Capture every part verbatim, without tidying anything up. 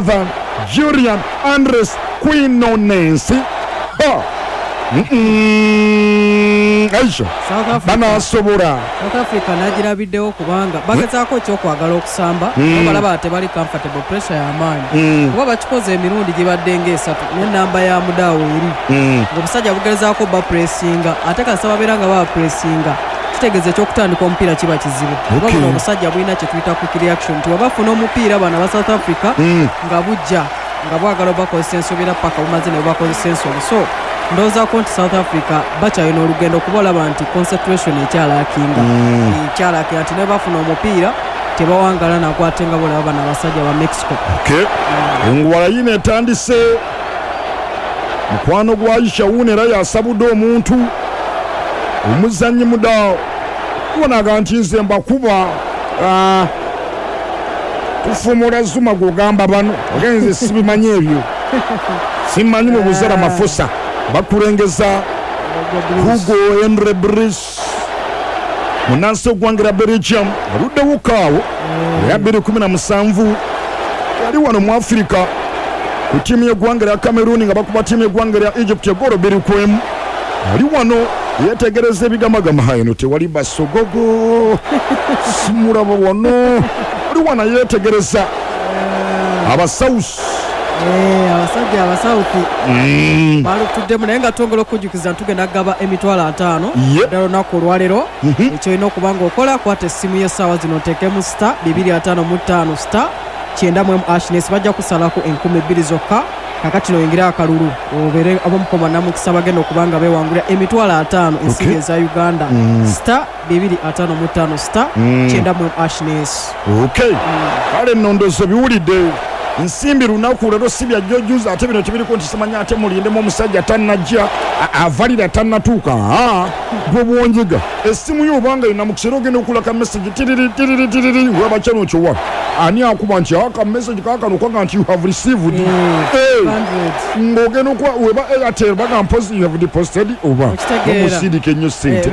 than Julian Andres Quinonensi. Ha. Mm-mm. Aisha. South Africa. Bana sobora. South Africa najirabiddewo kubanga bagezaako ekyokwagala okusamba mm. balaba tebali comfortable pressure y'amaanyi mm. kuba bakikoze emirundi gye badde ng'esatu n'ennamba ya mudaawo eri mm. ng'obusajja bugezaako bapressinga ate kasaba beera nga bapressinga kitegeeza ekyokutandika omupiira kiba kizibu kuba buno obusajja bulina kye tuyita quick reaction nti wabafuna omupiira bana ba South Africa mm. nga bujja nga bwagala obakozesa ensobeera paka bumaze ne bubakozesa ensobi so ndowoozaako nti South Africa bakyalina olugendo kuba olaba nti concentration ekyalakinga mm. ekyalakinga nti ne bafuna omupiira tebawangala nagwo ate nga bolaba bano abasajja ba Mexico. Okay. Mm. Enguwala yino etandise mukwano gwa Aisha wuno era yasabudde omuntu omuzannyi mudaawo kubonaga nti nze mbakuba uh, tufumula Zuma gugamba bano ogenze sibimanyi ebyo simanyi mu buzera mafusa bakulengeza Hugo Henry Brice munansi ogwangira Belgium oludde wukaawo ya bbiri kumi na musanvu yali wano mu Afrika ku tiimu y'eggwanga lya Cameroon nga bakuba tiimu y'eggwanga lya Egypt egolo bbiri ku emu ali wano yetegereza ebigamagama hayino tewali basogogo simulaba wano ali wano yetegereza abasausi Eh abasajja abasauti mm. balutuddemu naye nga twongera okujjukiza ntugenda gaba emitwalo ataano ddala olunaku olwalero mm-hmm. ekyo olina okuba ng'okola kwata essimu y'essaawa zino oteekemu star bibiri ataano mu ttaano star kyenda mu emu ashines bajja kusalako enkumi bbiri zokka kakati noyingira akalulu obeere ab'omukoma namukisa bagenda okuba nga beewangulira emitwalo ataano ensigo okay. eza Uganda mm. star bibiri ataano mu ttaano star mm. kyenda mu emu ashines okay kale mm. nondozo biwulidde nsimbi lunaku lero sibya jjojuza ate bino tebiriko nti simanya ate mulindemu omusajja tannajja avalira tannatuuka gwe bwonjega essimu y'obanga yina mu kisero ogenda okulaka message tiriri tiriri tiriri weba kyano kyowa ani akuba nti aka message kakano kwaga nti you have received ng'ogenda okuba weba Airtel baga mpozi you have deposited oba omusindika ennyo ssente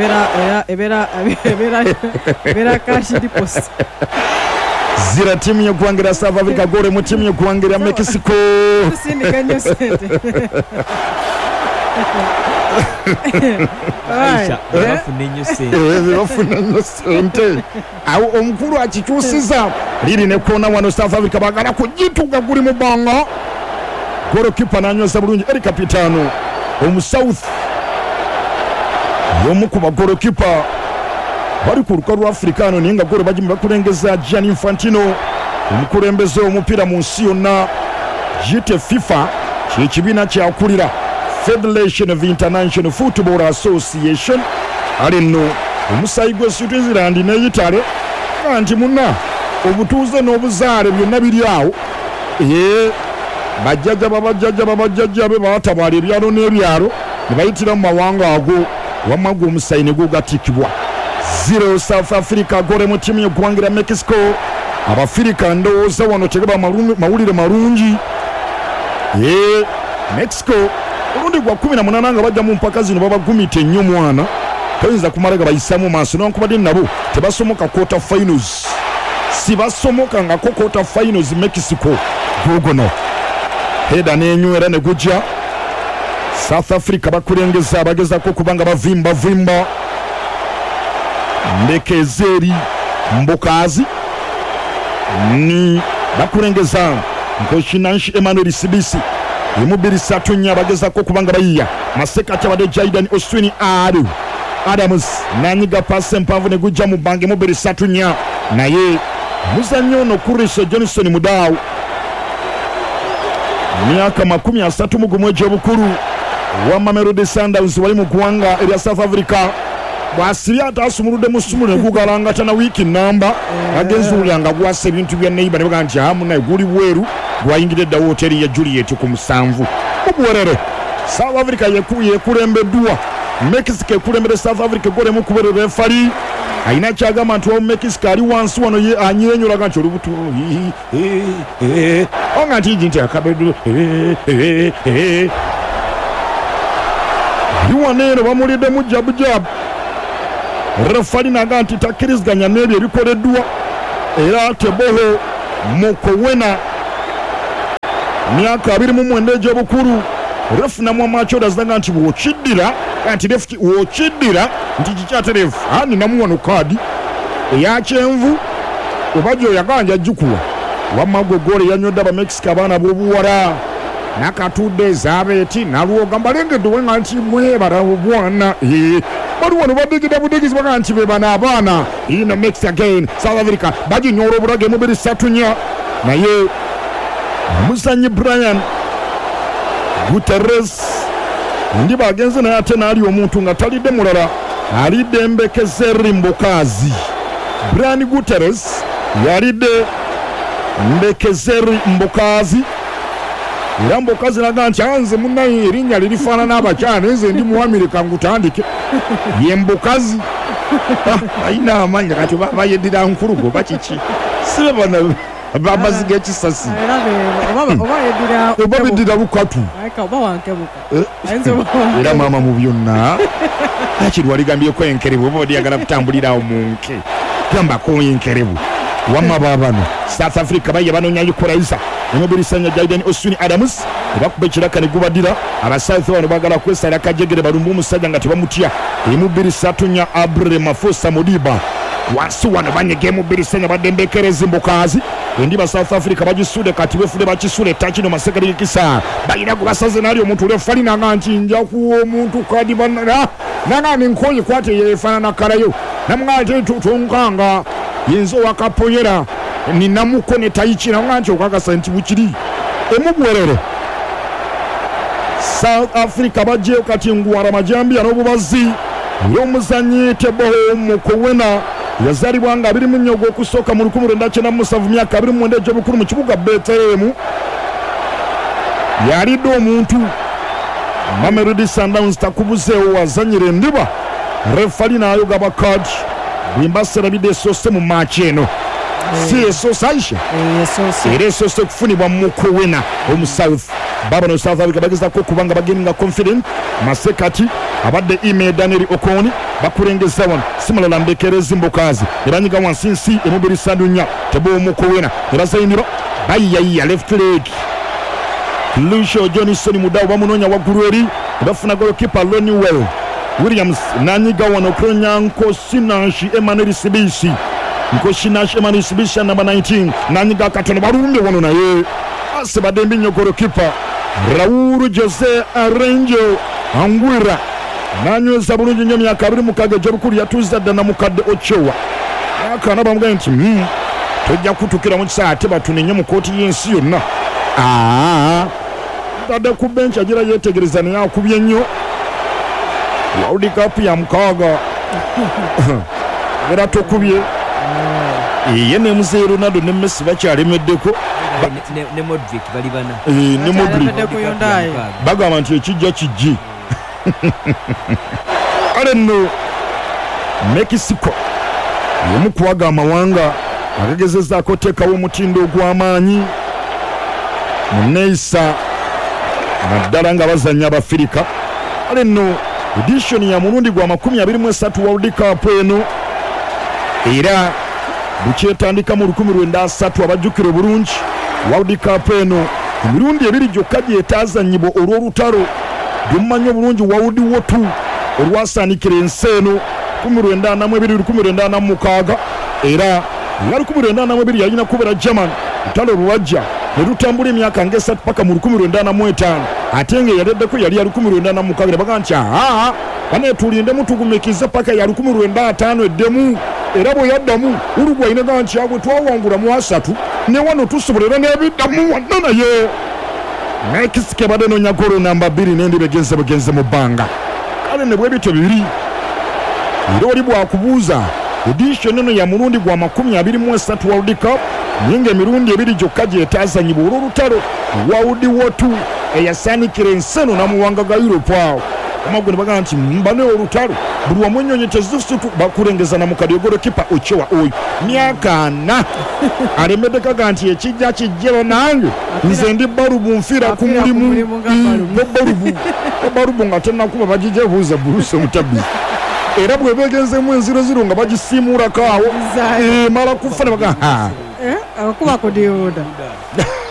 ebeera cash deposit zira timu y'eggwanga South Africa gore mu timu y'eggwanga Mexico sindikanye sente Aisha bafuna nnyo sente eh bafuna nnyo sente awo omukulu akikyusiza liri ne kona wano South Africa bagala kugituga guli mu banga goro kipa nanyoza bulungi eri kapitano omu South yomukuba goro kipa bali ku lukalu Africano ninga gole bajimu bakulengeza Gianni Infantino omukulembeze omupiira mu nsi yonna jite FIFA kyekibina kyakulira Federation of International Football Association alino omusayi gwe Switzerland ne Italy kanti munna obutuuze n'obuzaale byonna biri awo ee bajjajja babajjajja babajjajja be batabaala ebyalo n'ebyalo ne bayitira mu mawanga ago wamma gwe omusayi ne gugatikibwa zero South Africa gore mu timu y'eggwanga Mexico abafirika ndowooza wano tegaba mawulire malungi ee Mexico olundi gwa kumi na munaana nga bajja mu mpaka zino babagumite nnyo mwana toyinza kumala ga bayisamu maaso newankubadde nabo tebasomoka quarter finals si basomoka nga ko quarter finals Mexico gogono heda n'enywera ne gujja South Africa bakulengeza abagezako kubanga bavimba vimba Mbekezeri Mbokazi ni bakulengeza Nkoshinanshi Emmanuel Sibisi emubiri satu nya bagezako kubanga bayiya maseka kyabade Jaidan Oswini Adu Adams nanyiga passe mpanvu ne gujja mu bange mubiri satu nya naye muzannyo no Kuriso Johnson Mudau myaka makumi asatu mu gumweje obukulu wa Mamelodi Sundowns wali mu kuwanga eri South Africa bwasiri atasumulude musumule gugalanga tana wiki namba agenzulanga gwase ebintu bya neighbor ne baganja hamu na guli bweru gwayingire da hoteli ya Juliet ku musanvu obwerere South Africa yekuye kulembeddwa Mexico ekulembere South Africa gole mu kubere refari aina kyagamba nti wa Mexico ali wansi wano ye anyenyola gancho lubutu eh onga nti jinti akabedu eh eh yuwanero bamulide mu jabu jabu refari naga nti takirizganya nebyo ebikoleddwa era teboho mukowena myaka abiri mu mwenda egy'obukulu refu namwama akyolazaga nti bwokiddira nti refu wokiddira nti kikyaterefu ani namuwano kaadi eya kyenvu oba gyoyagala njagikuwa wamma gwe goole yanywedde abamexico abaana b'obuwala nakatudde ezabeeti nalwoga mbalengedde wenga nti mwebala obwana bali wano badigida budigizi baga nti be bano abaana ino mexico again south africa baginyoola obulage emubiri satunya naye omuzanyi brian guterres ndiba agenze naye ate naali omuntu nga talidde mulala alidde Mbekezeri Mbokazi. Brian Guterres yalidde Mbekezeri Mbokazi era Mbokazi naga nti anze munnaye erinnya lirifaanana abakyala nze ndi mu Amerika ngutandike ye Mbokazi ayina amanya kati bayeddira nkulugo bakiki sibe bana babaziga ekisasi oba beddira bukatu era maama mu byonna akiri waligambyeko enkerebu oba odyagala kutambulirawo mu nke gambako enkerebu wamma baabano South Africa baye banoonya Equalizer emubirisanya Jaden Osuni Adams ebakuba ekiraka ne gubaddira abasouth bano baagala kwesala kajegere balumba omusajja nga tebamutya emubirisatunya Abre Mafosa Modiba wansi wano banyega emubirisanya badde Mbekerezi Mbokazi endiba South Africa bagisude kati befude bakisule takino masekali kisa bayina kubasaze nali omuntu lefali nanga nti nja ku omuntu kadi banana nanga ninkoyi kwate yefana nakalayo namwate tutunkanga yinzo wakaponyera ni namuko ne tayichi nanga nti okakasa nti bukiri emugwerere South Africa baje kati ngwara majambi anobubazi yomuzanyi teboho mukowena yazalibwa nga abiri mu nnyogo okusoka mu lukumi lwenda kyenda mu musanvu myaka abiri mu mwenda egy'obukulu mu kibuga Bethlehem yalidde omuntu Mamelodi Sundowns takubuzeewo wazanyira endiba refali n'ayoga bakadi bwimbaserabidde esose mu maaki eno si esose Aisha era esose okufunibwa mu Mukuwena omu South babano South Africa bagezako kubanga bageninga confident masekati abadde email Daniel Okoni bakulengeza wano simulala Mbekerezi Mbokazi ebanyiga wansi nsi emubiri sandunya tebo Mukuwena ebazayinira bayiyayiya left leg Lucio Johnson Mudau bamunonya waggulu eri bafuna goalkeeper Loniwell Williams nanyiga wano kronya Nkosinashi Emmanuel Sibisi Nkosinashi Emmanuel Sibisi number nineteen nanyiga katono barumbe wano naye ase badembi nnyo goalkeeper Raul Jose Arenjo Angwira nanyweza bulungi nnyo myaka abiri mukaaga egy'obukulu yatuuza dda na mukadde Ochoa akana bamugaye nti mm, tojja kutukira mu kisaa ate batune nnyo mu kooti y'ensi yonna aa tadde ku benchi agira yeetegereza naye akubye nnyo World Cup ya mukaaga era tokubye ye ne Mzee Ronaldo ne Messi bakyalemeddeko ne Modric bali bana ne Modric bagamba nti ekijja kijji ale nno Mexico yemu kuwaga amawanga agagezezaako teekawo omutindo ogw'amaanyi mu neeyisa naddala nga bazannya Abafirika ale nno edition ya mulundi gwa makumi abiri mu esatu World Cup eno era bukyetandika mu lukumi lwenda asatu abajjukire bulungi World Cup eno emirundi ebiri gyokka gyetaazannyibwa olw'olutalo gy'omumanyi obulungi World War Two olwasaanikira ensi eno lukumi lwenda ana mu ebiri lukumi lwenda ana mu mukaaga era nga lukumi lwenda ana mu ebiri yalina kubeera German lutalo lwajja ne lutambula emyaka ng'esatu paka mu lukumi lwenda ana mu etaano ate nga eyaleddeko yali ya lukumi lwenda ana mu mukaaga ne baga nti aa bane tulindemu tugumikize paka ya lukumi lwenda ataano eddemu era bwe yaddamu Uruguay inaga nti abwe twawangula mu asatu ne wano tusobolera n'ebiddamu wonna naye Mexico badde noonya golo namba bbiri n'endi begenze begenze mu bbanga kale ne bwe bityo bibiri era oli bwakubuuza edition eno ya mulundi gwa makumi abiri mu esatu World Cup naye ng'emirundi ebiri gyokka gyetaazanyibwa olw'olutalo World War Two eyasaanikira ensi eno namuwanga ga Europe awo amagwe ne bagamba nti mbane olutalo buli wamu ennyonyi tezisutu bakulengeza na mukadde goalkeeper Ochoa oyo myaka ana alemedde kaga nti ekijja kijjero nange nze ndi balubu nfiira ku mulimu ne balubu balubu nga tennakuba bagijja buuza buluse mutabi era bwe beegenzemu enziro ziro nga bagisiimuulako awo emala kufa ne baga akuba kudiuda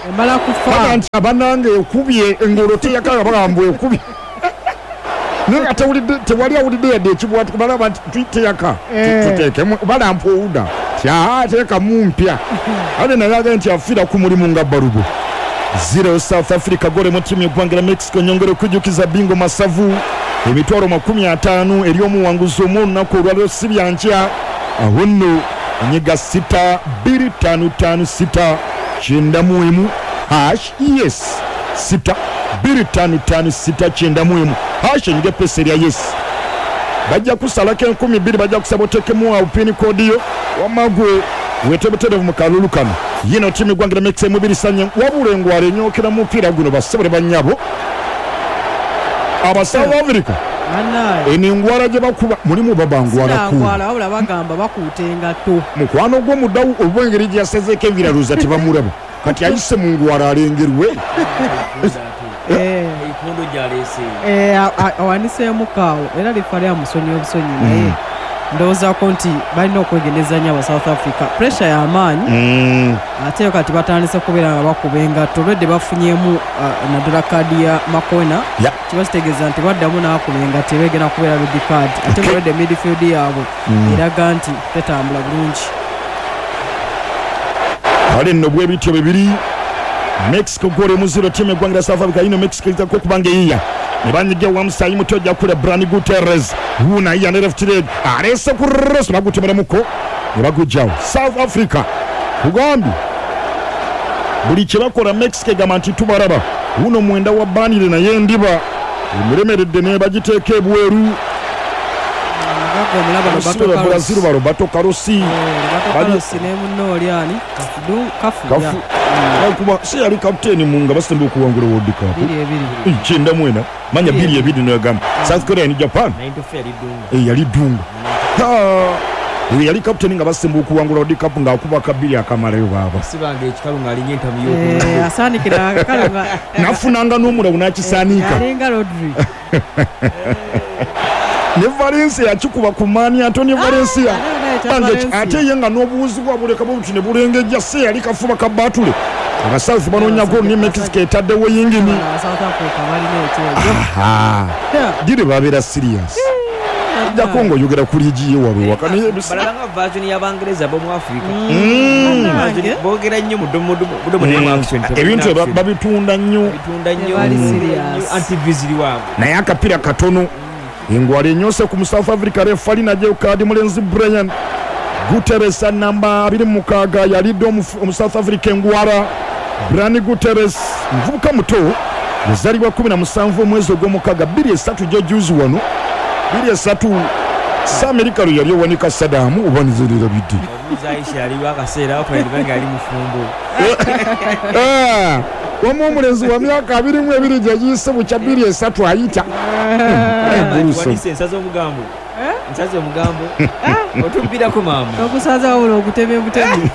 emala kufa baga nti abanange ekubye engolo teyakala bagamba ekubye naye tewulidde tewali awulidde yadde ekibwatu kubalaba nti tuyiteyaka tuteekemu balampa owuda tyaa teeka mumpya ate naye agee nti afiira ku mulimu nga balubu zero South Africa gole mu ttiimu y'eggwanga Mexico nyongera okujjukiza bingo masavu emitwalo makumi ataano eri omuwanguzi omu olunaku olwaliro si byankya awo nno enyiga sita bbiri ttaano ttaano sita kyenda mu emu hash yes sita bbiri ttaano ttaano sita kyenda mu emu hash enyiga epesa erya yes bajja kusalako enkumi bbiri bajja kusaba otekemu awo pini kodiyo wamagwe wetebuterevu mu kalulu kano yino ttiimu y'eggwanga Mexico emubiri sanye wabula engwala enyookera mu mupiira guno bassabule bannyabo aba South Africa eno engwala gye bakuba mulimu babangwalakula wabula bagamba bakuuta engatto mukwano gw'omuddawu oba engeri gye yasazeeko ebiraluza tebamulaba kati ayise mu ngwala alengerwe ikondo gyaleese awaniseemu kaawo era lifa lya musonyi obusonyi naye ndowoozaako nti balina okwegeneza nnyo aba South Africa pressure y'amaanyi ate yo kati batandise kubeera nga bakuba engatto olwedde bafunyeemu naddala kaadi ya Makona kiba kitegeeza nti baddamu n'akuba engatto ebeegenda kubeera red card ate olwedde midfield yaabwe eraga nti tetambula bulungi kale nno bwe bityo bibiri Mexico gole mu zero ttiimu y'eggwanga South Africa yino Mexico izako okubanga eyiya ne banyiga wamusayi muto ojja kule Brani Guterres wuna iya ne left leg alese ku rosi bagutemeramuko ne bagujjawo South Africa kugambye buli kye bakola Mexico egamba nti tubalaba wuno mwenda wa banire naye ndiba emuremeredde ne bagiteeka ebweru Brazil ba Roberto Carlos kuba si yali kapteeni munga basemba okuwangula World Cup kyenda mwena manya biri ebiri n'agamba South Korea ni Japan yali dunga Uwe yali kapteeni nga basemba okuwangula World Cup ng'akuba kabiri akamalayo baaba sibanga ekikalu ng'alinnya entamu asaanikira akakalu nga nafunanga n'omulabu n'akisaanika alinga Rodri ne Valencia yakikuba ku maani Antonio Valencia ate ye nga n'obuwuzi bwabuleka buti ne bulengejja se yali kafuba kabatule aba South banoonya gol ne Mexico etaddewo yingini diri babeera serious jako ng'oyogera ku liigi ye wabwe wakanbalanga version y'Abangereza b'omu Africa boogera nnyo mudomodomo ebintu babitunda nnyo antiviziri waabwe naye akapiira katono engwala enyose ku South Africa refali najeo kadi mulenzi Brian Guterres namba abiri mukaaga yalidde omu South Africa engwala Brani Guterres mvubuka muto yazalibwa kumi na musanvu omwezi ogw'omukaaga bbiri esatu gyojuzi wano bbiri esatu Amerika lwe yali owanika Saddam obanizerera bidde wamu omulenzi wa myaka abiri mu ebiri gye giyise bukya bbiri esatu ayita ensaza omugambo nsaza omugambo otubbirako maama okusaza wabula okutema butemi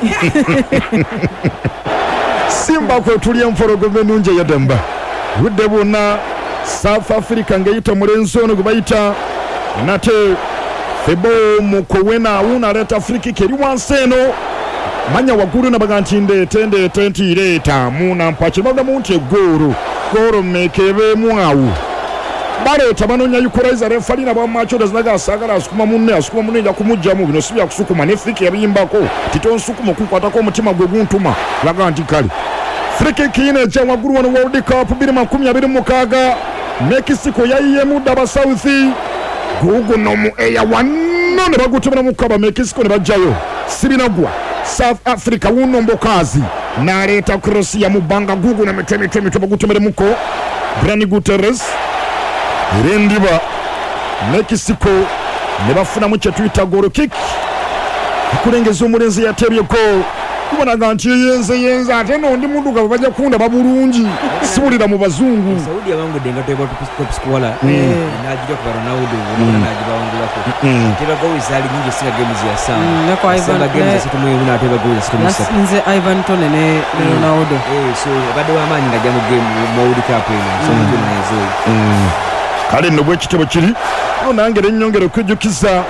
simba kwe tuli empologoma ennungi eyadamba budde bwonna South Africa ng'eyita mulenzi ono gwe bayita nate Febo Mukowena awuuna aleeta Afrika eri wansi eno manya waggulu nabaga nti ndeete ndeete nti leeta munampa kibaga nti eggoro goro mekebeemu awo baleeta banoonya Equalizer refali nabo amacho zinaga asagala asukuma munne asukuma munne nja kumujjamu bino si bya kusukuma ne Afrika yabiyimbako titonsukuma okukwatako omutima gwe guntuma laga nti kale Afrika kiine kya waggulu wano World Cup bbiri makumi abiri mu mukaaga Mexico yayiyemu daba South gugu nomu eya wano ne bagutumira mu kaba Mexico ne bajjayo sibinagwa South Africa wuno mbokazi naleeta cross ya mubanga gugu na mitwe mitwe mitwe bagutumire muko Brani Guterres rendiba Mexico ne bafunamu kye tuyita goal kick okulengeza omulenzi yatebye goal kubonaga nti yenze yenze ate nondi muduga bajja kunda babulungi sibulira mu bazungu Saudi abangudde nga teba top scorer najja ku Ronaldo najja bangulako teba goal zali nyingi sika games ya sana ne kwa Ivan games situ mwe una teba goal situ musa nze Ivan Toney ne Ronaldo eh so bado amanyi nga jamu game mu World Cup eno so ndio nazo kale no bwe kitebo kiri onangere nnyongero kujjukiza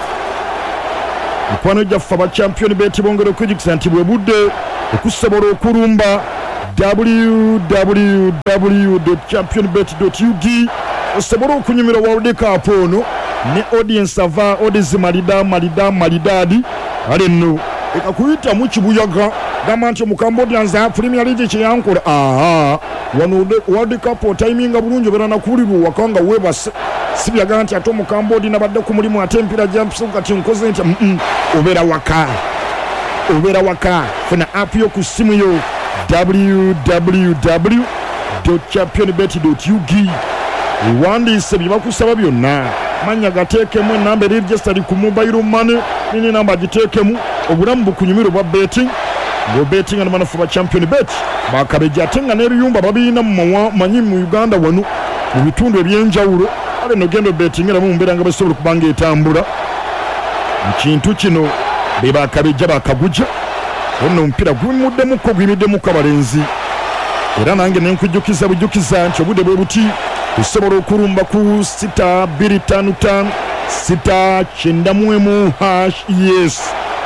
mukwano gyaffe aba champion beeti bongera okujjukiza nti bwe budde okusobola okulumba w w w dot champion bet dot u g osobola okunyumira World Cup ono ne audience ava odezi malida malida malidadi ale nno ekakuyita mu kibuyaga gamba nti mu Cambodians ya Premier League kyeyankola aha wano World Cup timinga bulungi obera nakulirwa wakanga webase sibyaga nti ate mu Cambodia nabadde ku mulimu ate empira jamps kati nkoze nti mm -mm. obera waka obera waka funa app yo ku simu yo w w w dot champion bet dot u g wandise byakusaba byonna manya gateekemu enamba register ku mobile money nini namba giteekemu obulamu bukunyumiro bwa betting go betting and man for champion bet bakabeja tenga n'ebiyumba babina mu manyi mu Uganda wano mu bitundu ebyenjawulo ale no gendo betting era mu mbera nga basobola kubanga etambula kintu kino beba kabeja bakaguja ono mpira gwimudde ko gwimidde mu kabalenzi era nange nenkujjukiza bujjukiza nti obude bwe buti usobola okulumba ku sita bbiri ttaano ttaano sita kyenda mu emu hash yes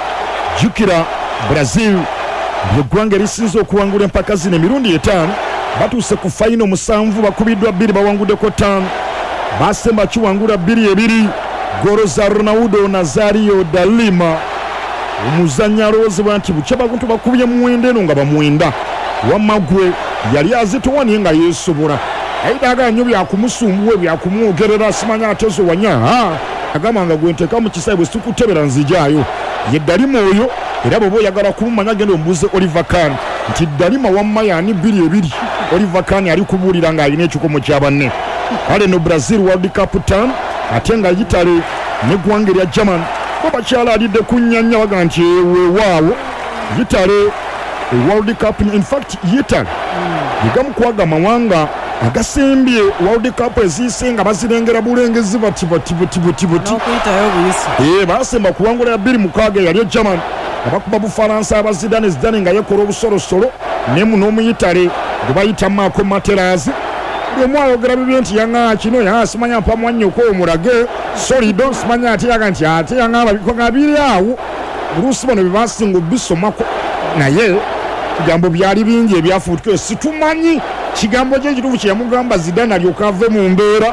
jukira Brazil yeggwanga erisinze okuwangula empaka zino emirundi etaano batuuse ku fayino musanvu bakubiddwa bbiri bawanguddeko ttaano basemba kiwangula bbiri ebiri golo za Ronaldo Nazario da Lima omuzannyi alowoozebwa nti bukya baguntu bakubye muwenda eno nga bamwenda wamagwe yali azitowa naye nga yeesobola ayidaga nnyo byakumusumbuwe byakumwogerera simanya atezo wanya agamba nga gwe nteeka mu kisayi bwe sikutebera nzijaayo ye Dalima oyo era bwe oyagala kumumanya genda ombuuze Oliver Kahn nti Dalima wamma yaani bbiri ebiri Oliver Kahn ali kubuulira ng'alina ekikomo kya banne kale no Brazil World Cup tan ate nga Italy n'eggwanga erya German bo bakyala alidde ku nnyanya baga nti weewaawo Italy World Cup in fact Italy yigamu kwaga mawanga agasembye World Cup ezise nga bazirengera bulengezi bati bati bati bati bati okuyitayo buyisi eh basemba kuwangula ya bbiri mukaaga yali German abakuba Bufaransa abazidane zidane nga yekola obusolosolo ne muno mu Italy gubayita Marco Materazzi bwe ayogera bibye nti yanga kino ya simanya mpa mwanyo ko omulage solido simanya ate yaga nti ate yanga babiko ngabiri awo Bruce bano bibasingo bisomako naye jambo byali bingi ebyafuutuke situmanyi kigambo kye kituufu kye yamugamba Zidane alyokave mu mbeera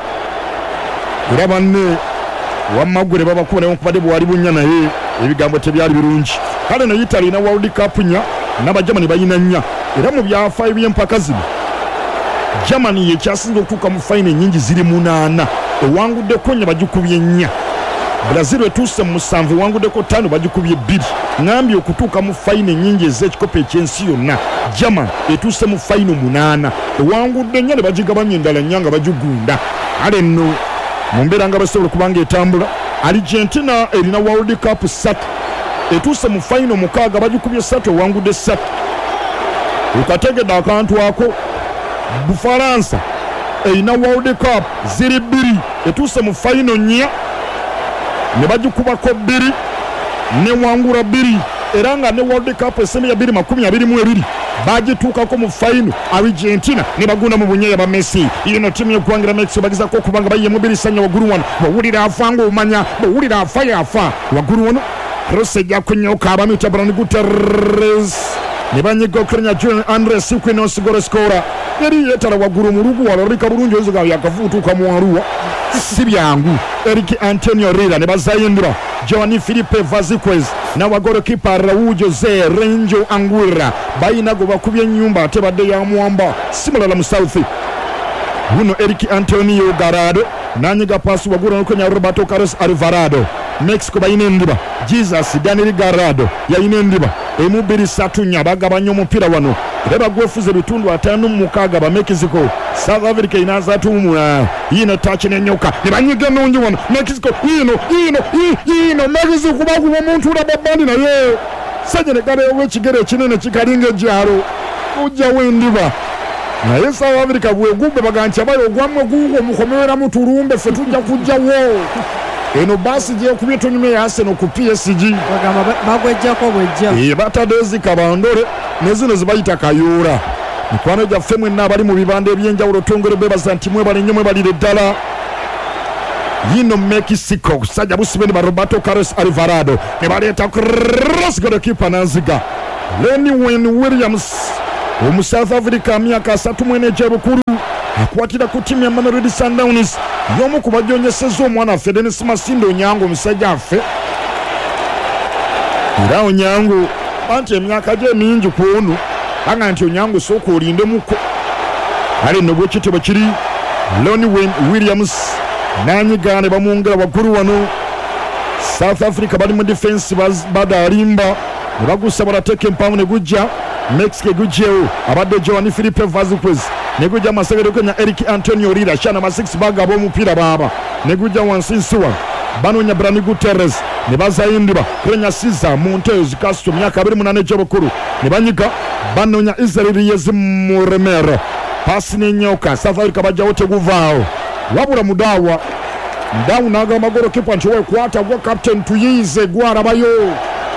era banne wamagure babakubona nkubadde bwali bunya naye ebigambo tebyali birungi kale no Italy na World Cup nya n'Abajamani bayina nya era mu byafaayo by'empaka zino Germany ye kyasinze okutuuka mu fayina ennyingi ziri munaana ewanguddeko nnya bagikubye nnya Brazil etuuse mu musanvu ewanguddeko ttaano bagikubye bbiri ngambye okutuuka mu fayina ennyingi ez'ekikopo ekyensi yonna German etuuse mu fayina munaana ewangudde nnya ne bagigabanya endala nnya nga bagigunda ale nno mu mbeera nga basobola kubanga etambula Argentina erina World Cup ssatu etuuse mu fayina mukaaga bagikubye ssatu ewangudde ssatu okategedde akantu ako Bufaransa erina World Cup ziri bbiri etuuse mu fayino nnya ne bagikubako bbiri ne wangula bbiri era nga ne World Cup essembe ya bbiri makumi abiri mu ebiri bagituukako mu fayino Argentina ne bagunda mu bunyeya ba Messi ino timu y'eggwanga Mexico bagizako okubanga bayiye mu bbiri ssanya waggulu wano bwowulira afa ng'omanya bwowulira afa yafa waggulu wano Kroos ejja kunnyoka abamita Brani Guterres ne banyiga okulenya Julian Andres Quinos Goreskora yari yetala waggulu mu lugu wala olika bulungi oziga yakavuutuuka mu Arua si byangu Eric Antonio Rila ne bazayindira Giovanni Filipe Vazquez na wagolokipa Raul Jose Renjo Anguilla bayina go bakubye ennyumba ate badde ya mwamba simulala mu South buno Eric Antonio Garado nanyiga pasi waggulu n'okwenya Roberto Carlos Alvarado Mexico bayina endiba Jesus Daniel Garado yayina endiba emu bbiri ssatu nnya bagabanya omupiira wano era bagwefuza ebitundu ataano mu mukaaga ba Mexico South Africa inazaatumu yino tachi n'ennyoka ne banyiga ennungi wano Mexico yino yino yino Mexico kubakuba omuntu ulaba bandi naye sajja ne gabeewo ekigere ekinene kikalinga ejjalo ojjawo endiba naye South Africa bwegubbe baga nti abayo ogwamu guugwo mukomeweramu tulumbe ffe tujja kujjawo eno basi gyekubye tonyume ya Arsenal ku P S G bagwejjako bwejja ee batadde zikabandole ne zino zibayita kayoora mikwano gyaffe mwenna abali mu bibanda ebyenjawulo tongere bebaza nti mwebale nnyo mwebalire ddala yino Mexico kusajja busibe ne ba Roberto Carlos Alvarado ne baleeta cross goalkeeper nanziga Lenny Wayne Williams omu South Africa myaka asatu mwene egy'obukulu akwatira ku ttiimu ya Mamelodi Sundowns y'omu ku bajonyesezza omwana waffe Dennis Masinde Onyango omusajja affe era Onyango anti emyaka gye mingi ku ono anga nti Onyango sooka olindemuko ale nno bwe kityo bwe kiri Lonnie Williams nanyiga ne bamwongera waggulu wano South Africa bali mu defense badalimba ne bagusa barateeka empawu ne gujja Mexico gujjewo abadde Joan Philippe Vazquez ne gujja Masegere Kenya Eric Antonio Rira shana ma six bag ab'omupiira baaba ne gujja wansi nsuwa banonya Brani Guterres ne bazayindiba Kenya Caesar Montez Castro myaka abiri munane egy'obukulu ne banyiga banonya Israel Yezimuremere pasi n'enyoka South Africa bajjawo teguvaawo wabula mudawa ndawu n'agamba golokipa nti weekwata gwa captain tuyize gwarabayo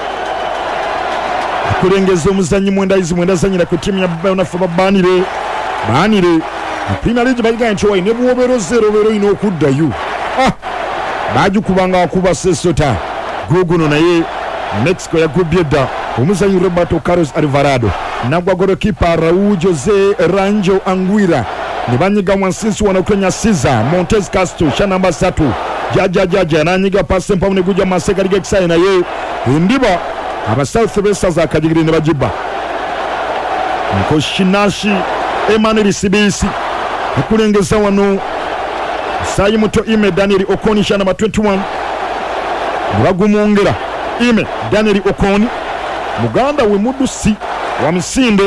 akulengeza omuzannyi mwenda izi mwenda zanyira ku ttiimu ya banafu babanire baanire Premier League bayiga nti wayi ne bwobero zero bero ino okuddayo ah bagikubanga wakuba Sesota guguno naye Mexico yagubye dda omuzannyi Roberto Carlos Alvarado nagwa golokipa Raul Jose Ranjo Anguira ne banyiga wansinsi wano Kenya Caesar Montez Castro sha namba satu jaja jaja nanyiga passe mpamu ne gujja Maseka lige kisaye naye ndiba aba South Besa akajigiri ne bajiba Nkoshinashi Emmanuel Sibisi akulengeza wano sayi muto Ime Daniel Okoni sha namba twenty-one bagumongera Ime Daniel Okoni muganda we mudusi wa Misinde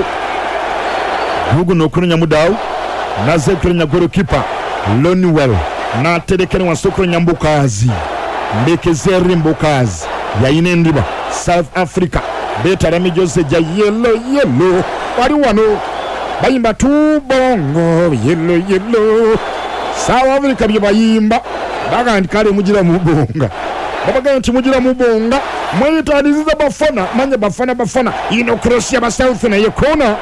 gugu nokunya mudawu naze kunya golokipa Loniwell na terekeni wa sokro nyambukazi mbekezeri mbukazi yayine ndiba South Africa beta rami Jose ja yellow yellow wali wano bayimba tubongo yellow yellow South Africa bye bayimba baga ndikale mugira mubonga babaga nti mugira mubonga mwetadiziza bafana manye bafana bafana ino cross ya ba South na yekona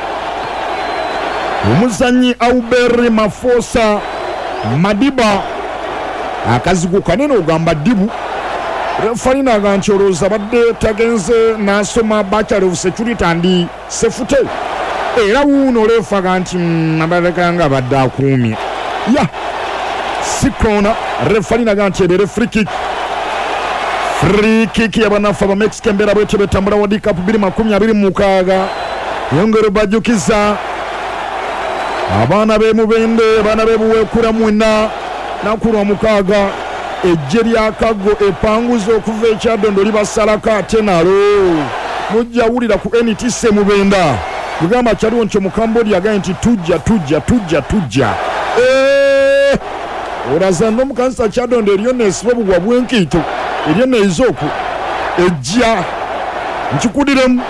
omuzanyi Auberi Mafosa Madiba akaziguka neno ogamba Dibu referina aganchoroza badde tagenze nasoma Bachelor of Security and Safety era wuno refa ganti nabalekanga badde akumye ya sikona referina ganti ere free kick free kick yabanafa ba Mexican bera bwete betambula World Cup twenty twenty mukaga yongere bajukiza abana be mubende abana be buwekura mwina nakulwa mukaga ejeri akago epanguzo okuva ekyadondo libasalaka tenalo mujja wulira ku N T C mubenda bugamba kyaliwo ncho mu Cambodia ga nti tujja tujja tujja tujja eh orazando mukansa kyadondo eriyo nesibo bugwa bwenkito eriyo nezoku ejja nchikudiremu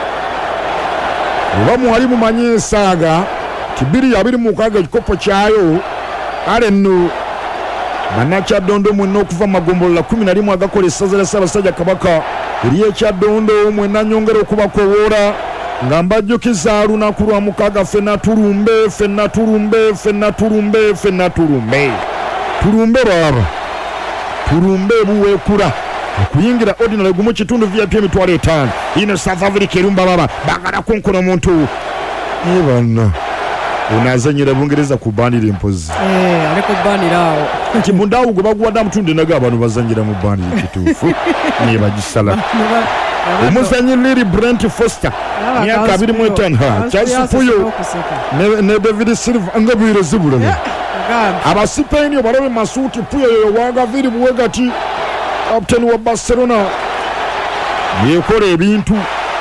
oba mwali mumanye saga kibiri abiri mukaga kikopo kyayo ale nno banakyadondo mwenna okuva magombolola kumi na rimwe agakola essaza lya Ssaabasajja Kabaka eryekyadondo mwenna nyongera okubakowoora nga mbajjukiza lunaku lwa mukaaga ffenna tulumbe ffenna tulumbe ffenna tulumbe ffenna tulumbe tulumbe baba tulumbe buweekula okuyingira ordinary gumu kitundu V I P emitwalo etaano ino South Africa erumba baba bagala kunkola omuntu ebana unazanyira Bungereza kubanira empozi eh aliko banira awo nti mundawu gwe bagwadde amutunde naga abantu bazanyira mu banira kituufu ne bagisala omuzanyi Lily Brent Foster myaka abiri mu etaano Charles Puyo ne David Silva nga bwire zibulana aba Spain balobe masuti Puyo yowaga viri buwegati captain wa Barcelona yekola ebintu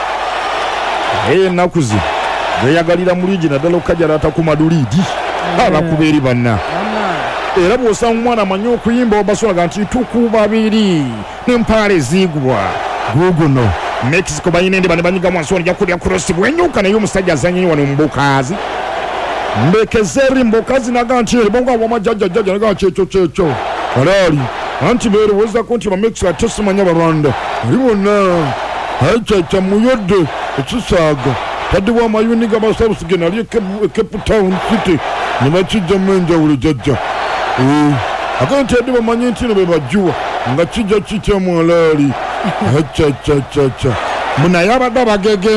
eh nakuzi yayagalira mu ligi naddala okajjala atakumadulidi abakuberi banna era bw'osanga omwana amanyi okuyimba obasolaga nti tukubabiri n'empaale ziigwa guguno Mexico bayina endi bane banyiga mwansi wano jakulya cross bwenyuka naye omusajja azanyi wano mbukazi mbekezeri mbukazi naga nti bonga wamajjajjajja naga kyekyo kyekyo alali anti beerowoozaako nti bamexico ate simanya balwanda ali bonna ayikyakya muyodde ekisaaga tadibwa amayuni g'abasabusige nali Cape Town City ne bakijjamu enjawulo jajja ate nti adi bamanyi nti ne be bajjuwa nga kijja kityamu alaali acacacaca munaye abadde abagegenya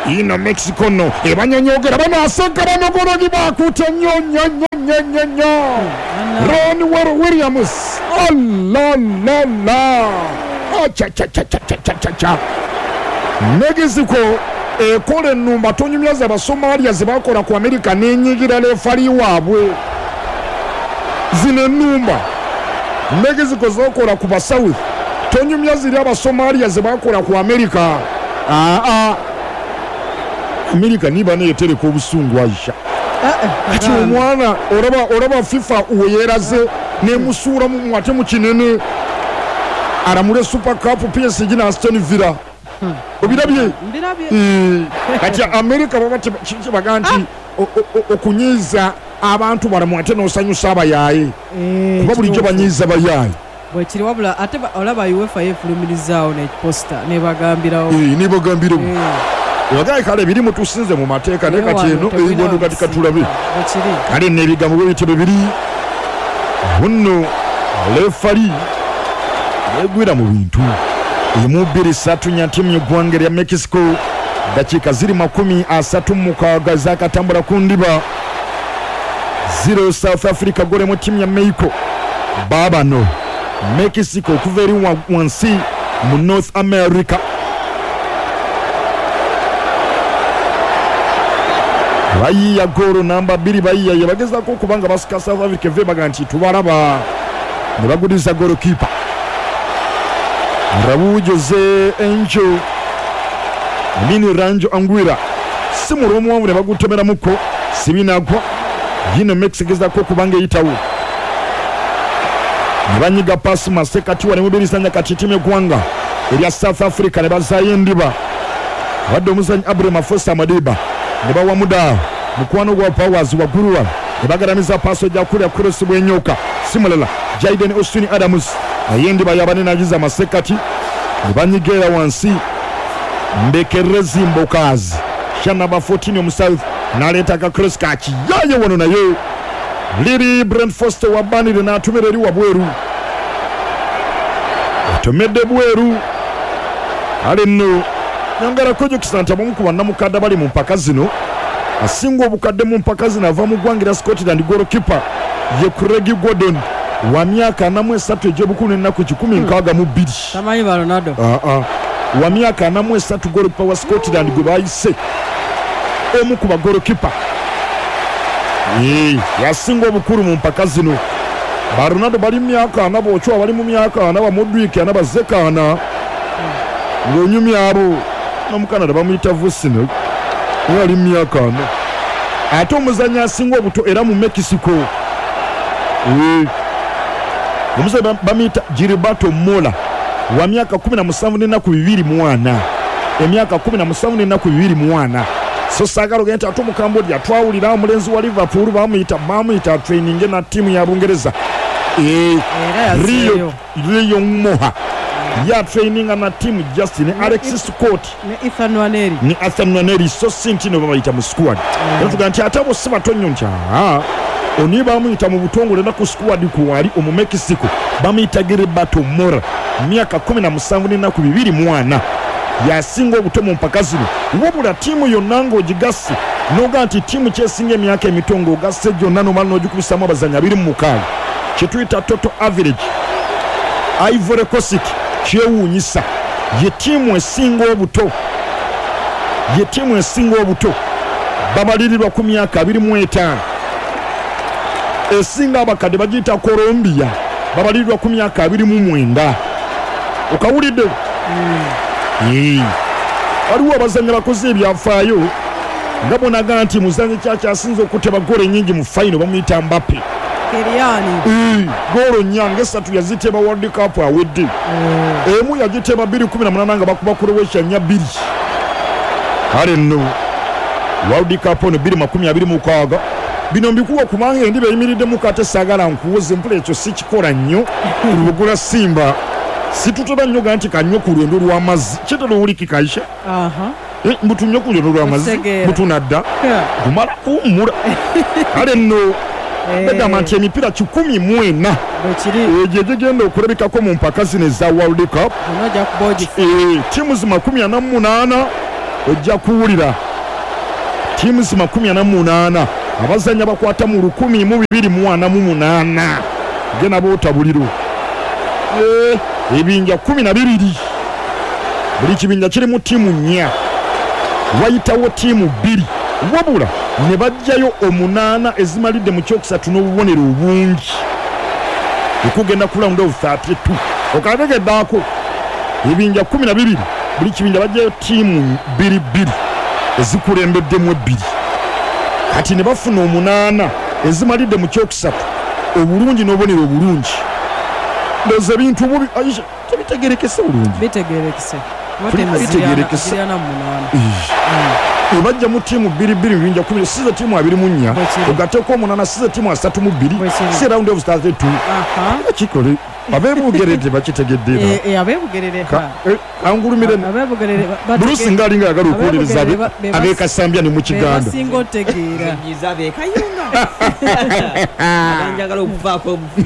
ino Mexico no ebanyonyogera banasanga banogologi bakuta nyo nyo nyo nyo nyo Ron Williams oh la la la oh cha cha cha cha cha cha cha Mexico ekole nnumba tonyumyaza abasomalia zibakola ku America n'enyigira lefali waabwe zine nnumba Mexico zokola ku basouth tonyumyaza iri abasomalia zibakola ku America aa ah, America niba neetereka obusungu Aisha ati omwana oraba oraba FIFA uyeraze nemusuura mu mwate mu kinene aramure Super Cup P S G na Aston Villa obirabye mbirabye kati America babate baganti okunyiza abantu baramwate n'osanyusa abayaye kuba bulijjo banyiza bayaye bwe kiri wabula ate olaba UEFA yefulumirizaawo n'ekiposta nebagambirawo nebagambirawo wagaye kale birimu tusinze mu mateeka ne kati eno ebigondo kati katulabe kale n'ebigambo bwe bitebe biri bunno lefali yegwira mu bintu emubiri satu nya timu y'eggwanga lya Mexico dakika ziri makumi asatu mukaaga zakatambula ku ndiba zero South Africa gole mu timu ya Mexico baba no Mexico okuva eri wansi mu North America bayiya goro namba biri bayiya yabagezako kubanga basika South Africa ve baganti tubaraba ne bagudiza goro keeper Rabu Jose Enjo Nini Ranjo Anguira Simurumu wamu ne bagutomera muko sibinagwa yino Mexico ezako kubanga yitawo Nibanyiga pasi masekati wale mubiri sanya katitime kwanga Elia South Africa ne bazaye ndiba Waddo muzanyi Abre Mafosa Madiba ne bawa muda mukwano gwa Powers wa Guruwa ne bagaramiza paso ja kuri cross bwenyoka simulala Jaden Austin Adams ayendi bayabane nagiza masekati ne banyigera wansi mbekerezi mbokazi shana ba fourteen mu South naleta ka cross kachi yaye wono nayo Liri Brent Foster wabanire na atumereri wa bweru atomedde bweru ale no nyangara kojo kisanta mukuba namukadda bali mu mpaka zino asingo obukadde mu mpaka zino ava mu gwangira Scotland goalkeeper ye Craig Gordon wa myaka namu esatu ejobukulu ennaku kikumi nkaaga mu bbiri tamanyi ba Ronaldo ah ah wa myaka namu esatu goalkeeper wa Scotland gwe bayise omu ku ba goalkeeper ee yasinga obukulu mu mpaka zino ba Ronaldo bali myaka nabo ochwa bali mu myaka nabo Modric nabo Zekana ngonyumi abo no mu Canada bamuyita Vusino yali myaka no ate omuzanya asinga obuto era mu Mexico ee omuze bamuyita Gilberto Mola wa myaka kumi na musanvu n'ennaku bibiri mu ana emyaka kumi na musanvu n'ennaku bibiri mu ana so sagalo genta atu mu Cambodia twawulira omulenzi wa Liverpool bamuyita bamuyita training na timu ya Bungereza eh Rio Rio Moha ya training na timu Justin Alexis Scott ne Ethan Waneri ni Ethan Waneri so sintino babayita mu squad yavuga nti atabo siba tonyo ncha ah oni bamuyita mu butongole na ku squad ku wali omu Mexico bamuyita Gilberto Mora myaka kumi na musanvu n'ennaku bibiri mu ana yasinga obutomo mpaka zino wabula timu yonna ng'ogigasi noga nti timu kyesinga emyaka emitongo ogasse gyonna nomala n'ogikubisamu abazanyi abiri mu mukaaga kye tuyita total average Ivory Coast kyewuunyisa ye timu esinga obuto ye timu esinga obuto babalirirwa ku myaka abiri mu etaano esinga abakadde bagiyita Colombia babalirirwa ku myaka abiri mu mwenda okawulidde ee waliwo abazanyi bakoze ebyafaayo nga bonaga nti muzanyi kyakyasinza okuteba golo ennyingi mu fayino bamuyita Mbappe Keriani ee golo nyange esatu yaziteba World Cup awedde emu yagiteba bbiri kumi na munaana nga bakuba Croatia nnya bbiri kale nno World Cup ono bbiri makumi abiri mu mukaaga bino mbikuwa kubanga endi beyimiriddemu kate saagala nkuwoze mpula ekyo sikikola nnyo ku lubugula Simba situtera nnyo ga nti kanywe ku lwendo lw'amazzi kitera owuliki Kaisha aha eh mbutu nnyo ku lwendo lw'amazzi mbutu nadda kumala kuwummula kale nno bagamba nti emipiira kikumi mu ena egyo egigenda okulabikako mu mpaka zino eza World Cup timu zi makumi ana mu munaana ojja kuwulira tiimu zi makumi ana mu munaana abazanya bakwata mu lukumi mu bibiri mu ana mu munaana gena bootabuliro ebinja kumi na bibiri buli kibinja kirimu tiimu nnya wayitawo tiimu bbiri wabula ne bajjayo omunaana ezimalidde mu kyokusatu n'obubonero obungi okugenda ku round of thirty-two okategeddaako ebinja kumi na bibiri buli kibinja bajjayo tiimu bbiri bbiri ezikulembeddemu ebbiri kati ne bafuna omunaana ezimalidde mu kyokusatu obulungi n'obubonero obulungi ndowooza ebintu bubi Aisha tebitegerekese bulungi bitegerekese bitegerekese ebajja mu tiimu bbiri bbiri mu bibinja kumi size tiimu abiri mu nnya ogateeko omunaana size tiimu asatu mu bbiri si round of thirty-two kikole abeebugerere bakitegedde abeebugerere kangulumire bulusi ngaalinga yagala okuwuliriza abeekasambya ne mu kiganda basinga otegeera nyiza beekayunga abanjagala okuvaako obufi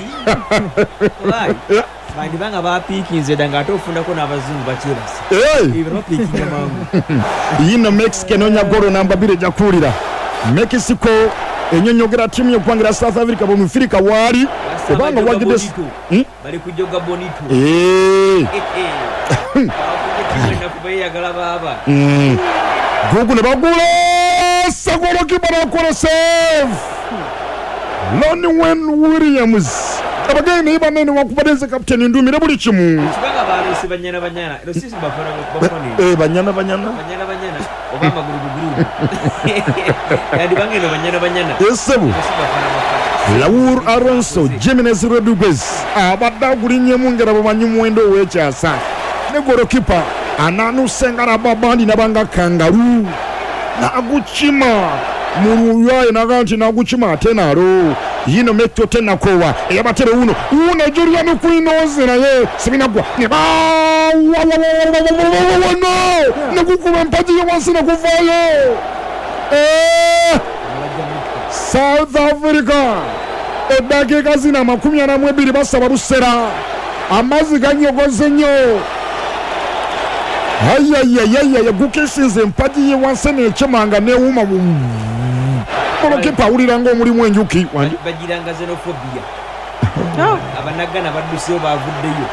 bandi banga bapiikinze dda ng'ate ofundako n'abazungu bakyebase bapiikinga mangu yino mexico enoonya golo namba bbiri ejja kuwulira mexico enyonyogera tiimu y'okuwangira south africa bwemufirika waali obanga wagidde bali kujoga bonito kubayagala baaba gugu ne bagula sagolokipa nakola save Lonwen Williams abagenda naye banene wakubaddenze kapiteni ndumire buli kimu kibanga baalose banyana banyana ero sisi bafana bafani eh banyana banyana banyana banyana obama guru guru yandi bangeno banyana banyana esebu Raul Alonso Jimenez Rodriguez abadda gulinye mungera bamanyi muwendo w'ekyasa ne golokipa ananu sengara babandi nabanga kangaru na aguchima muruyaye naganti naguchima tenaro yino mekto tena kowa eyabatere uno una Julian Quinoze naye sibinagwa ne ba no nakukuba mpaji yawansi nakuvayo eh South Africa edakika zina makumi ana mu ebiri basaba busera amazi ganyogoze nnyo ayayayaya gukesinze mpaji ye wansi n'ekyemanga neewuma golokipa awulira ng'omulimu enjuki bagiranga xenophobia abanagana badduseyo baavuddeyo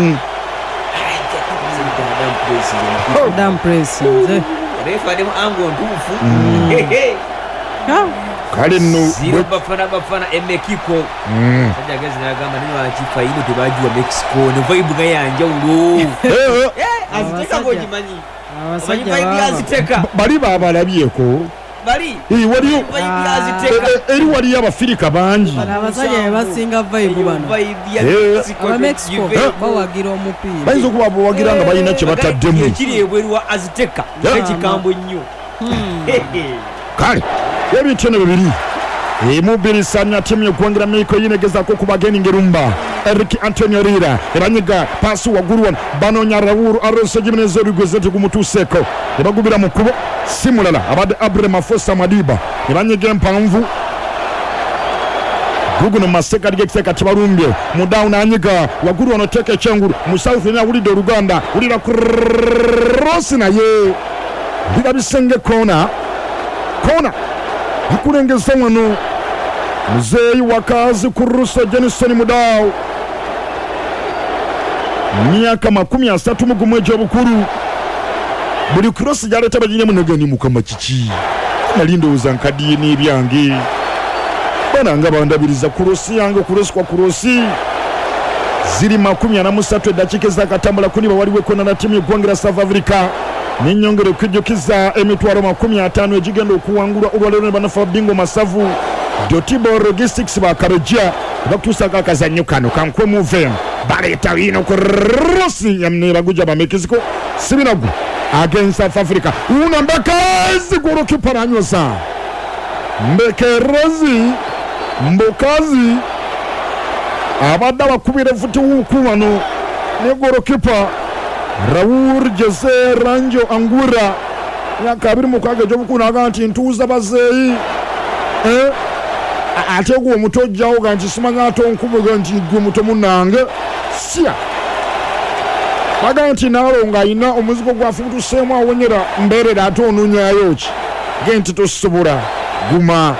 Adam Press nze reefademu ango ntuufu kale nno ziro bafana bafana emekiko sajagezi nagamba niwakifayino tebagiwa Mexico ne vibe nga yanjawulo aziteka gogimanyi amanyi vibe yaziteka bali babalabyeko bali waliyo vibe yaziteka eri waliyo abafirika bangi abasajja be basinga vibe bano aba Mexico bawagira omupiira bayinza okuba bawagira nga balina kye bataddemu ekiri ebweru wa aziteka ekikambo nnyo kale ebintu ne bibiri emubirisanya tiimu y'okuwangira Mexico yinegezaako okubageninga erumba Eric Antonio Rira ebanyiga paasi waggulu wano banoonya Raul Alonso Jimenez Rodriguez tegumutuuseeko ne bagubira mu kkubo si mulala abadde Abraham Afosa Madiba ne banyiga empanvu guguno maseka ligekiseka kibalumbye mudawu n'anyiga waggulu wano teeka ekyengulu mu south ena awulidde oluganda wulira krosi naye ndira bisenge kona kona akulengeza wano muzeeyi wakazi ku Russo Jenison Mudawu myaka makumi asatu mu gumu egy'obukulu buli krosi gyaleeta baginyemu negani mukama kiki nali ndowooza nkaddiye n'ebyange bana nga bandabiriza kurosi yange kurosi kwa kurosi ziri makumi ana musatu eddakiika ezakatambula kuniba waliwo ekona na tiimu y'eggwanga South Africa n'ennyongera okujjukiza emitwalo makumi ataano egigenda okuwangulwa olwaleero ne banafa bingo masavu Dotibo Logistics bakarojja bakutuusako akazannyo kano kankwe muvem baleeta wino ku Rosi ne baguja ba Mexico sibinagu against South Africa una mbakazi golokipa nanyoza mbekerezi mbokazi abadde abakubira futi wuku wano ne golokipa Raul Jose Ranjo Angura myaka abiri mukaaga egy'obukulu naga nti ntuuza bazeeyi eh ate gwe omuto ojjawo ga nti simanya ate onkubuga nti gwe muto munnange sya baga nti naalo ng'ayina omuzigo gwafubutuseemu awonyera mbeerera ate onuunyayo ki genti tosobola guma.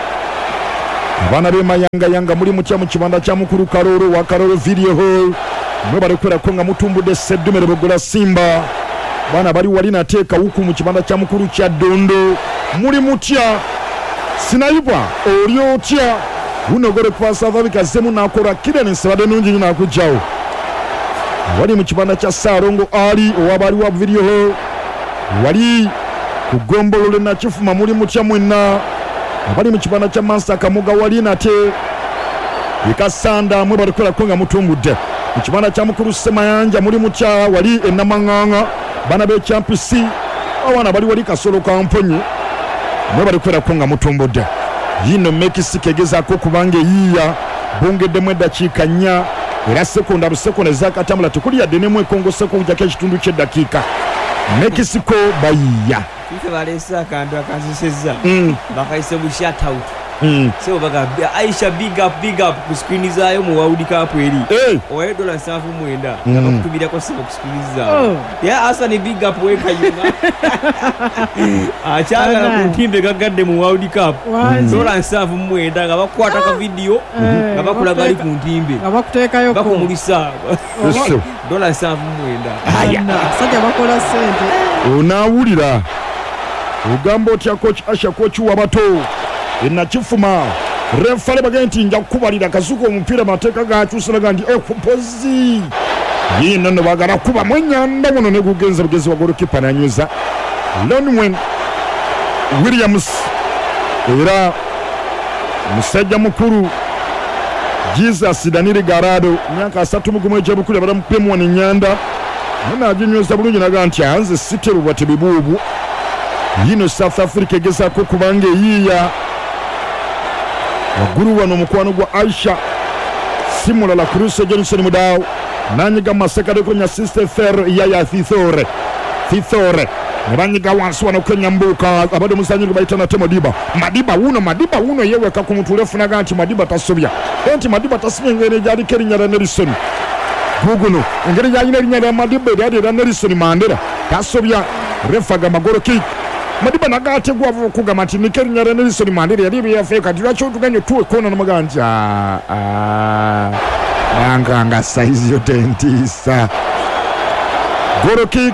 Abaana b'e Mayangayanga muli mutya mu kibanda kya mukulu Kalolo wa Kalolo Video Hall mwe balikwerako nga mutumbudde Sseddumere Bogola Simba. Baana bali wali nateeka wuku mu kibanda kya mukulu kya Ddondo muli mutya Sinaibwa oli otya unogore kwa South Africa zemu nakola kile nsabade nungi nakujjawo. Wali mu kibanda kya Sarongo Ali owabali wa Video Hall wali kugombolole na kifuma muli mutya mwenna. Abali mu kibanda kya Master Kamuga wali nate ikasanda mwe balikola konga mutumbudde mu kibanda kya mukulu Semayanja muli mutya wali enamanganga bana be Champions awana bali wali Kasolo Kamponyi mwe balikola konga mutumbudde. Yino Mexico gezaako kubange yiya bongedde mu dakika nnya era sekonda rusekonda zakatambula tukuli yadde ne mu Kongo sekonda kya kitundu kye dakika Mexico bayiya Ife balesa akantu akazisezza mm. bakayise mu shutout mm. so baga Aisha big up big up ku screen zaayo mu World Cup eri hey. owe dola safu mwenda mm. nakutubira ko sebo ku screen zaayo oh. ya asa ni big up we kayuma achanga na kutimbe gagadde mu World Cup dola safu mwenda nga bakwata ka video nga bakulaga ali ku ntimbe nga bakuteekayo ko bakumulisa dola safu mwenda aya sajja bakola sente onawulira ugambo tya coach Asha coach wabato ina kifuma refale bagenti nja kubalira kazuko omupira mateka gakyusira gandi ekupozi yino no bagara kuba mwenyanda muno ne gugenza bugezi wa goalkeeper nanyuza Lonwen Williams era musajja mukuru Jesus Danili Garado myaka asatu mu gumwe jabukule barampemu ni nyanda nana ajinyuza bulungi naganti anze sitero bwate bibubu. Yino South Africa gezaako kubange yiya waguru wano mukwano gwa Aisha simula la Cruz Johnson Mudao nanyiga masekade konya sister Fer ya ya Thithore Thithore nebanyiga wansi wano konya mbuka abado musanyiru baitana te Madiba Madiba uno Madiba uno yewe ka kumutulefuna naganti Madiba tasobya enti Madiba tasime ngene jali kerinya Nelson guguno ngene jali kerinya Madiba yadi Nelson Mandela tasobya refaga magoro kick Madiba nagate gwavu kugama ati nikerinya Nelson Mandela yali yafeka tulacho tuganye tuwe kona namaganja ah anga anga size yo dentisa goro kick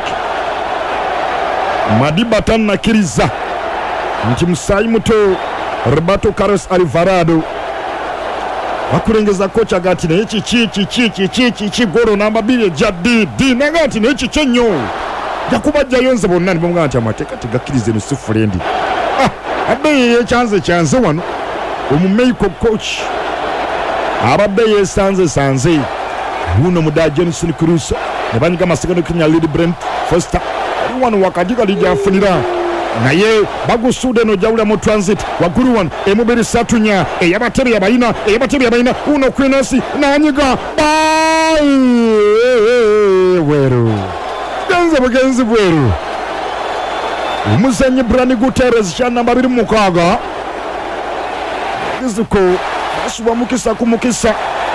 Madiba tanna kiriza nti musayi muto Roberto Carlos Alvarado akurengeza kocha gati ne chi chi chi chi chi chi chi chi goro namba bile jadi di nagati ne chi chenyo yakubajja yonze bonna ni bamuganta amateka tegakirize ne sufurendi ah abbe ye chance chance wano omumeiko coach ababbe ye sanze sanze huno muda Jensen Cruz nebanyiga masekano kinya Lady Brent Foster wano wakadika lijafunira naye bagusude no jawula mu transit waguru wan emubiri satunya eyabatebe yabayina eyabatebe yabayina uno kwinasi nanyiga bai weru ganze bugenzi bweru umuzanyi Brani Guterres cha namba babiri mukaga izuko asuba mukisa kumukisa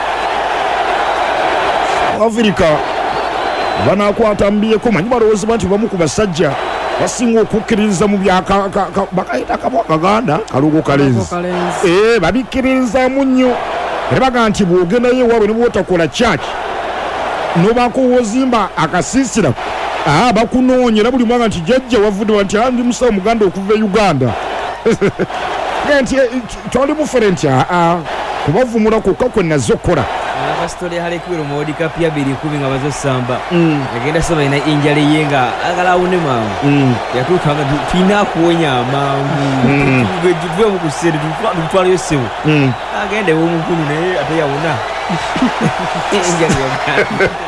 Afrika bana kwatambiye ko manyi barozi bantu bamukuba sajja basingo kukiriza mu byaka bakaita kabwa ganda kalugo kalenzi eh babikiriza munyo rebaga anti bugenda ye wawe ne botakola church no bakowozimba akasisira ah bakunonyera buli mwanga nti jajja wavude wanti andi musa muganda okuva Uganda ganti toli different ah kubavumula ko kako nazokola aba story hali kwiro modi kapya biri kubinga bazo samba agenda saba ina injali yenga agala une mamu mm. yakutanga tina kuonya mamu tuve mu kuseri dupalo yosewo mm. agende wo mukulu ne ataya una injali yenga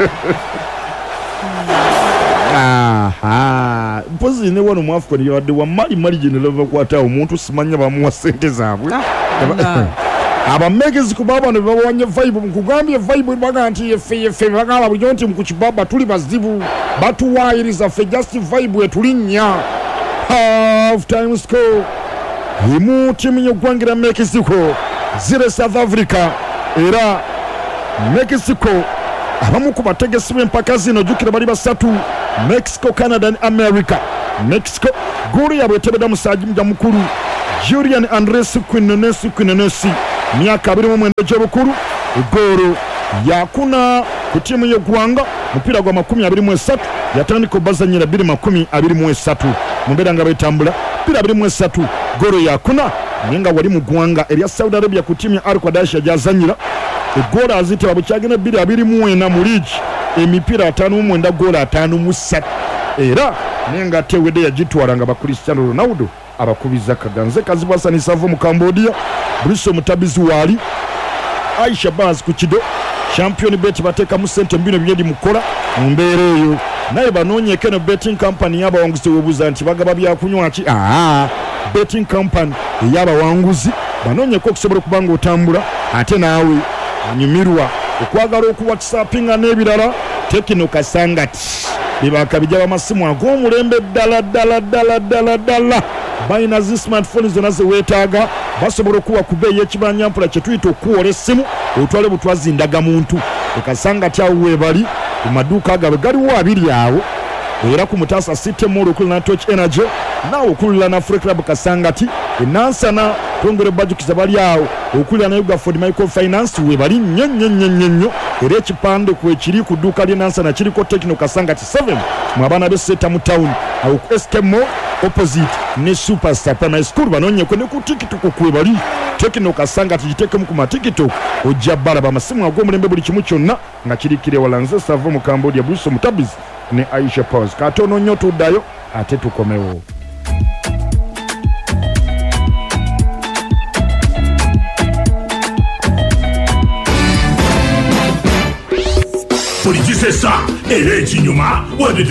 aha mpozi ne wono mu Africa yode wa mali mali general kwata omuntu simanya bamuwa sente zabwe aba megezi kubaba ne babanye vibe mukugambye vibe baganti yefe yefe bagala bujonti mukukibaba tuli bazibu batuwairiza fe just vibe etulinya half time score imu timu y'Ugwangira Mexico zero South Africa era Mexico abamu ku bategesi b'empaka zino jjukira bali basatu Mexico, Canada ne America. Mexico goolu yabwe etebedda musajja mukulu Julian Andres Quinones Quinones myaka abiri mu mwenda gy'obukulu goolu yakuna ku ttiimu y'eggwanga mupiira gwa makumi abiri mu esatu yatandika obbazanyira bbiri makumi abiri mu esatu mu mbeera nga betambula bbiri abiri mu esatu goolu yakuna naye nga wali mu ggwanga erya Saudi Arabia ku ttiimu ya Al Qadasha gy'azanyira eggoola aziteba bukyagenda bbiri abiri mu ena mu liigi emipiira ataano mu mwenda goolu ataano mu ssatu era naye nga ate ewedde yagitwala nga ba Cristiano Ronaldo abakubiza kaganze kazibwasanisa ava mu Cambodia Bruce Mutabizi waali Aisha Baz ku kido champion bet bateekamu ssente mbino byedi mukola mu mbeera eyo naye banoonyeko eno betting company y'abawanguzi webuuza nti bagaba byakunywa ki aa betting company ey'abawanguzi banoonyeko okusobola okuba nga otambula ate naawe onyumirwa okwagala okuwatisapinga n'ebirala Tekino Kasangati bibakabija bamasimu ag'omulembe ddala ddala ddala ddala ddala balina zi smartphone zonna ze weetaaga basobola okuwa ku bbeeyi y'ekibanyampula kye tuyita okuwola essimu otwale butwazi ndagamuntu Ekasangati awo weebali ku maduuka gaabwe galiwo abiri awo era ku Mutaasa City Mall okulira na Torch Energy naawe okulira na Free Club Kasangati enansana tongere bajukiza bali awo okulira na Yuga Ford Microfinance weebali nnyo nnyo nnyo nnyo nnyo era ekipande ku ekiri ku dduuka ly'enansana kiriko Tekino Kasangati seven mu abaana b'esseta mu town awo ku S K Mall opposite ne Superstar Primary School banoonyeko ne ku TikTok kwebali Tekino Kasangati giteekemu ku matikito ojja balaba amasimu ag'omulembe buli kimu kyonna nga kirikire wala nze Savo mu Cambodia Bruce Mutabizi ne Aisha Pause katono nnyo tuddayo ate tukomewo. Politisesa era ekinyuma wadde